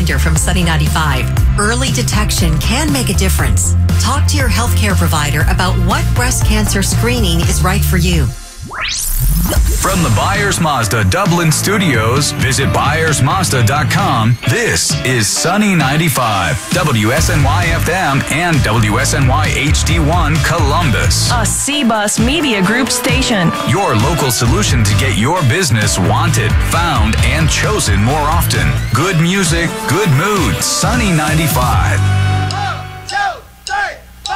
reminder from Sunny 95. Early detection can make a difference. Talk to your healthcare provider about what breast cancer screening is right for you. From the Byers Mazda Dublin Studios, visit ByersMazda.com. This is Sunny 95, WSNY FM and WSNY HD1 Columbus. A C-Bus Media Group station. Your local solution to get your business wanted, found, and chosen more often. Good music, good mood. Sunny 95.